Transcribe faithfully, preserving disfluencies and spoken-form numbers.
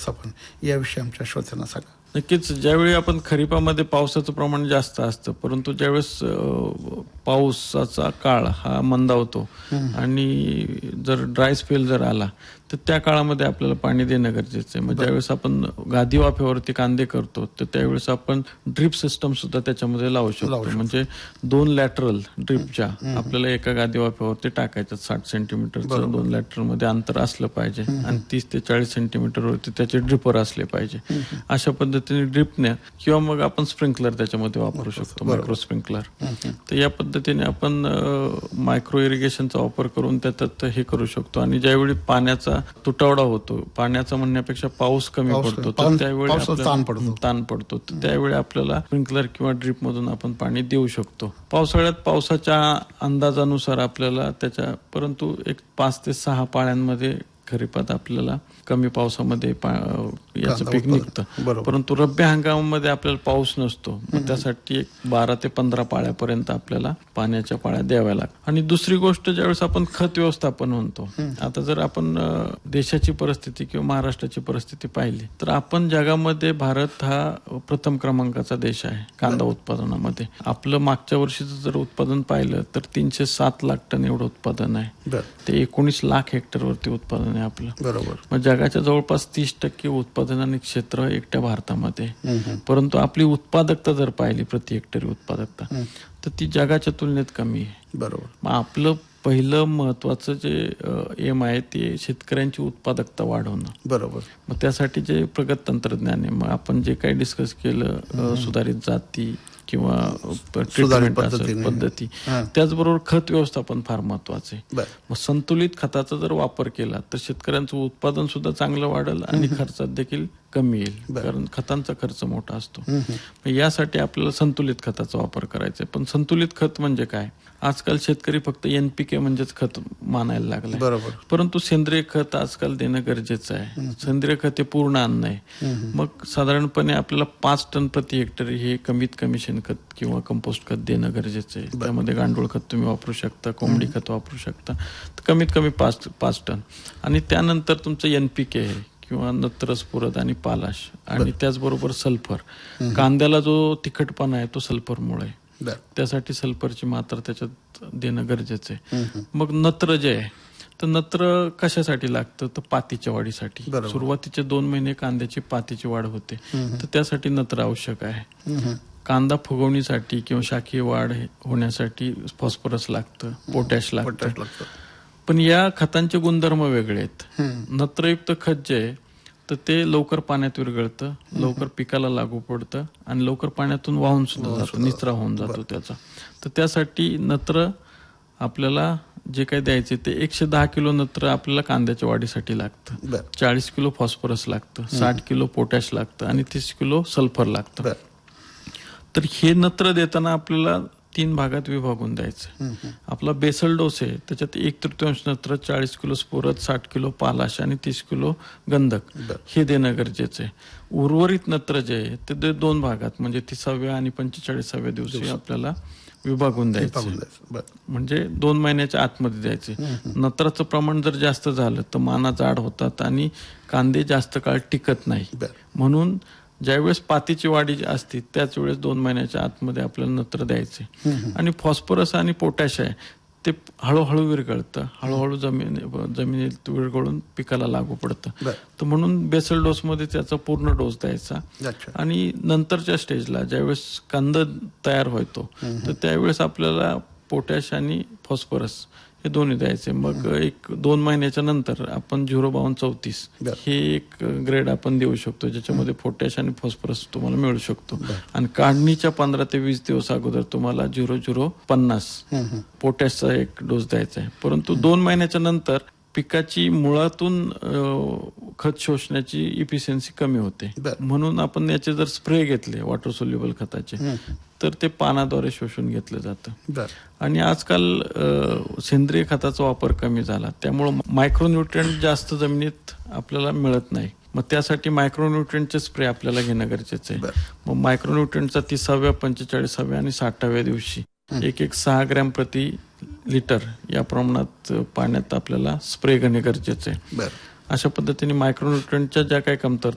व्यवस्थापन याविषयी आमच्या श्रोत्यांना सांगा. नक्कीच. ज्यावेळी आपण खरीपामध्ये पावसाचं प्रमाण जास्त असतं, परंतु ज्यावेळेस पावसाचा काळ हा मंदावतो आणि जर ड्राय स्पेल जर आला तर त्या काळामध्ये आपल्याला पाणी देणं गरजेचं आहे. मग ज्यावेळेस आपण गादी वाफेवरती कांदे करतो तर त्यावेळेस आपण ड्रीप सिस्टम सुद्धा त्याच्यामध्ये लावू शकतो. म्हणजे दोन लॅटरल ड्रीपच्या आपल्याला एका गादी वाफेवरती टाकायचं. साठ सेंटीमीटरचं दोन लॅटरल मध्ये अंतर असलं पाहिजे आणि तीस ते चाळीस सेंटीमीटर वरती त्याचे ड्रिपर असले पाहिजे. अशा पद्धतीने ड्रिपने किंवा मग आपण स्प्रिंकलर त्याच्यामध्ये वापरू शकतो, मायक्रो स्प्रिंकलर. तर या पद्धतीने आपण मायक्रो इरिगेशनचा वापर करून त्याच्यात हे करू शकतो. आणि ज्यावेळी पाण्याचा तुटवडा होतो, पाण्याचा म्हणण्यापेक्षा पाऊस कमी पडतो, तर त्यावेळी ताण पडतो तर त्यावेळी आपल्याला स्प्रिंकलर किंवा ड्रीप मधून आपण पाणी देऊ शकतो. पावसाळ्यात पावसाच्या अंदाजानुसार आपल्याला त्याच्या परंतु एक पाच ते सहा पाळ्यांमध्ये खरीपात आपल्याला कमी पावसामध्ये याचं पीक निघतं. परंतु रब्बी हंगामामध्ये आपल्याला पाऊस नसतो, मग त्यासाठी एक बारा ते पंधरा पाळ्यापर्यंत आपल्याला पाण्याच्या पाळ्या द्याव्या लागतात. आणि दुसरी गोष्ट, ज्यावेळेस आपण खत व्यवस्थापन म्हणतो, आता जर आपण देशाची परिस्थिती किंवा महाराष्ट्राची परिस्थिती पाहिली तर आपण जगामध्ये भारत हा प्रथम क्रमांकाचा देश आहे कांदा उत्पादनामध्ये. आपलं मागच्या वर्षीचं जर उत्पादन पाहिलं तर तीनशे सात लाख टन एवढं उत्पादन आहे. ते एकोणीस लाख हेक्टरवरती उत्पादन आहे आपलं. बरोबर. मग जगाच्या जवळपास तीस टक्के उत्पादन आणि क्षेत्र एकट्या भारतामध्ये. परंतु आपली उत्पादकता जर पाहिली, प्रति हेक्टरी उत्पादकता, तर ती जगाच्या तुलनेत कमी आहे. बरोबर. मग आपलं पहिलं महत्वाचं जे एम आहे ते शेतकऱ्यांची उत्पादकता वाढवणं. बरोबर. मग त्यासाठी जे प्रगत तंत्रज्ञान आहे, मग आपण जे काही डिस्कस केलं, सुधारित जाती किंवा ट्रीटमेंट पद्धती, त्याचबरोबर खत व्यवस्थापन फार महत्वाचं आहे. मग संतुलित खताचा जर वापर केला तर शेतकऱ्यांचं उत्पादन सुद्धा चांगलं वाढेल आणि खर्चात देखील कमी येईल, कारण खतांचा खर्च मोठा असतो. यासाठी आपल्याला संतुलित खताचा वापर करायचा आहे. पण संतुलित खत म्हणजे काय? आजकाल शेतकरी फक्त एनपीके म्हणजेच खत मानायला लागले. बरोबर. परंतु सेंद्रिय खत आजकाल देणं गरजेचं आहे. सेंद्रिय खत हे पूर्ण अन्न आहे. मग साधारणपणे आपल्याला पाच टन प्रति हेक्टरी हे कमीत कमी शेणखत किंवा कंपोस्ट खत देणं गरजेचं आहे. त्यामध्ये गांडूळ खत तुम्ही वापरू शकता, कोंबडी खत वापरू शकता, तर कमीत कमी पाच पाच टन. आणि त्यानंतर तुमचं एनपीके आहे किंवा नत्र, स्फुरद आणि पालाश, आणि त्याचबरोबर सल्फर. कांद्याला जो तिखटपणा आहे तो सल्फरमुळे आहे, त्यासाठी सल्फरची मात्रा त्याच्यात देणं गरजेचं आहे. मग नत्र जे आहे तर नत्र कशासाठी लागतं? तर पातीच्या वाढीसाठी. सुरुवातीचे दोन महिने कांद्याची पातीची वाढ होते, तर त्यासाठी नत्र आवश्यक आहे. कांदा फुगवणीसाठी किंवा शाखीय वाढ होण्यासाठी फॉस्फरस लागतं, पोटॅश लागतं. पण या खतांचे गुणधर्म वेगळे आहेत. नत्रयुक्त खत जे आहे तर ते लवकर पाण्यात विरघळतं, लवकर पिकाला लागू पडतं आणि लवकर पाण्यातून वाहून सुद्धा जातं, निचरा होऊन जातो त्याचा. तर त्यासाठी नत्र आपल्याला जे काही द्यायचे ते एकशे दहा किलो नत्र आपल्याला कांद्याच्या वाढीसाठी लागतं, चाळीस किलो फॉस्फरस लागतं, साठ किलो पोटॅश लागतं आणि तीस किलो सल्फर लागतं. तर हे नत्र देताना आपल्याला तीन भागात विभागून द्यायचं. आपला बेसल डोस आहे त्याच्यात एक तृतीयांश नत्र, चाळीस किलो स्फुरद, साठ किलो पालाश आणि तीस किलो गंधक हे देणं गरजेचं आहे. उर्वरित नत्र जे आहे ते दोन भागात म्हणजे तिसाव्या आणि पंचेचाळीसाव्या दिवशी आपल्याला विभागून द्यायचं. म्हणजे दोन महिन्याच्या आतमध्ये द्यायचे. नत्राचं प्रमाण जर जास्त झालं तर माना जाड होतात आणि कांदे जास्त काळ टिकत नाही. म्हणून ज्यावेळेस पातीची वाढी असते त्याच वेळेस दोन महिन्याच्या आतमध्ये आपल्याला नत्र द्यायचे. आणि फॉस्फरस आणि पोटॅश आहे ते हळूहळू विरघळतं, हळूहळू जमीन जमिनीत विरघळून पिकाला लागू पडतं. तर म्हणून बेसल डोस मध्ये त्याचा पूर्ण डोस द्यायचा. आणि नंतरच्या स्टेजला ज्यावेळेस कांद तयार होतो तर त्यावेळेस आपल्याला पोटॅश आणि फॉस्फरस हे दोन्ही द्यायचे. मग एक दोन महिन्याच्या नंतर आपण झिरो बावन्न चौतीस हे एक ग्रेड आपण देऊ शकतो ज्याच्यामध्ये पोटॅश आणि फॉस्फरस तुम्हाला मिळू शकतो. आणि काढणीच्या पंधरा ते वीस दिवस अगोदर तुम्हाला झिरो झिरो पन्नास पोटॅशचा एक डोस द्यायचा आहे. परंतु दोन महिन्याच्या नंतर पिकाची मुळातून खत शोषण्याची इफिशियन्सी कमी होते, म्हणून आपण याचे जर स्प्रे घेतले वॉटर सोल्युबल खताचे तर ते पानाद्वारे शोषून घेतलं जातं. आणि आजकाल सेंद्रिय खताचा वापर कमी झाला त्यामुळे मायक्रोन्यूट्रिएंट जास्त जमिनीत आपल्याला मिळत नाही. मग त्यासाठी मायक्रोन्यूट्रिएंटचे स्प्रे आपल्याला घेणं गरजेचं आहे. मग मायक्रोन्यूट्रिएंटचा तिसाव्या, पंचेचाळीसाव्या आणि साठाव्या दिवशी एक एक सहा ग्रॅम प्रति लिटर या प्रमाणात पाण्यात आपल्याला स्प्रे घेणे गरजेचे आहे. अशा पद्धतीने मायक्रोन्यूट्रिएंटच्या ज्या काही कमतरता